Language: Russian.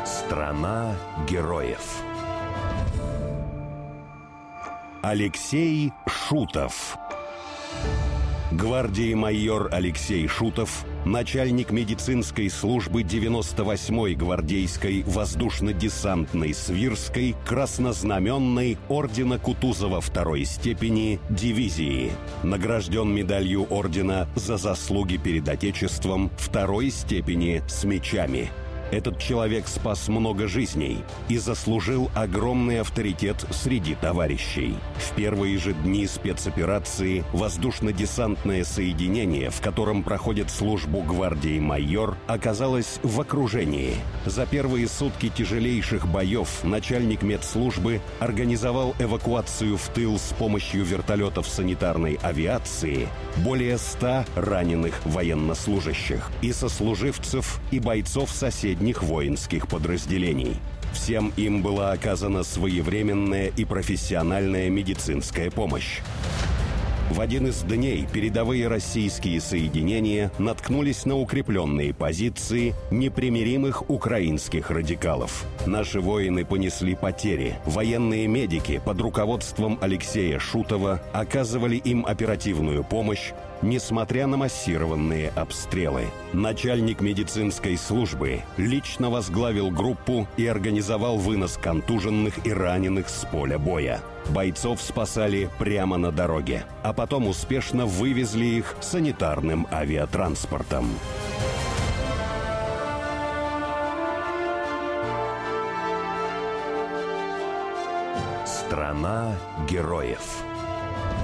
Страна героев. Алексей Шутов. Гвардии-майор Алексей Шутов, начальник медицинской службы 98-й гвардейской воздушно-десантной Свирской краснознаменной ордена Кутузова второй степени дивизии. Награжден медалью ордена за заслуги перед Отечеством второй степени с мечами. Этот человек спас много жизней и заслужил огромный авторитет среди товарищей. В первые же дни спецоперации воздушно-десантное соединение, в котором проходит службу гвардии-майор, оказалось в окружении. За первые сутки тяжелейших боев начальник медслужбы организовал эвакуацию в тыл с помощью вертолетов санитарной авиации более 100 раненых военнослужащих и сослуживцев и бойцов соседних воинских подразделений. Всем им была оказана своевременная и профессиональная медицинская помощь. В один из дней передовые российские соединения наткнулись на укрепленные позиции непримиримых украинских радикалов. Наши воины понесли потери. Военные медики под руководством Алексея Шутова оказывали им оперативную помощь, несмотря на массированные обстрелы. Начальник медицинской службы лично возглавил группу и организовал вынос контуженных и раненых с поля боя. Бойцов спасали прямо на дороге, а потом успешно вывезли их санитарным авиатранспортом. Страна героев.